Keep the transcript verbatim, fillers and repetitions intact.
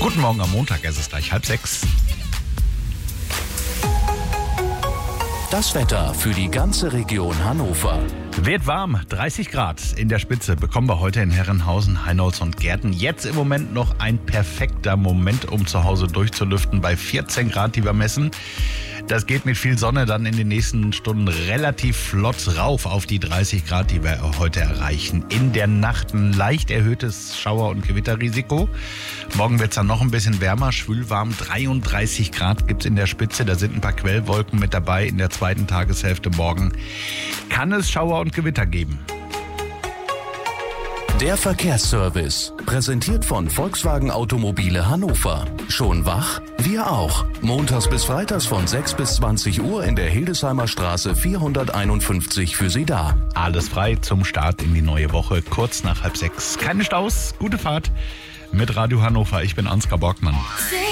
Guten Morgen am Montag, es ist gleich halb sechs. Das Wetter für die ganze Region Hannover. Wird warm, dreißig Grad in der Spitze bekommen wir heute in Herrenhausen, Heinolz und Gärten. Jetzt im Moment noch ein perfekter Moment, um zu Hause durchzulüften bei vierzehn Grad, die wir messen. Das geht mit viel Sonne dann in den nächsten Stunden relativ flott rauf auf die dreißig Grad, die wir heute erreichen. In der Nacht ein leicht erhöhtes Schauer- und Gewitterrisiko. Morgen wird es dann noch ein bisschen wärmer, schwülwarm. dreiunddreißig Grad gibt es in der Spitze. Da sind ein paar Quellwolken mit dabei. In der zweiten Tageshälfte morgen kann es Schauer und Gewitter geben. Der Verkehrsservice, präsentiert von Volkswagen Automobile Hannover. Schon wach? Wir auch. Montags bis freitags von sechs bis zwanzig Uhr in der Hildesheimer Straße vierhunderteinundfünfzig für Sie da. Alles frei zum Start in die neue Woche, kurz nach halb sechs. Keine Staus, gute Fahrt mit Radio Hannover. Ich bin Ansgar Borgmann.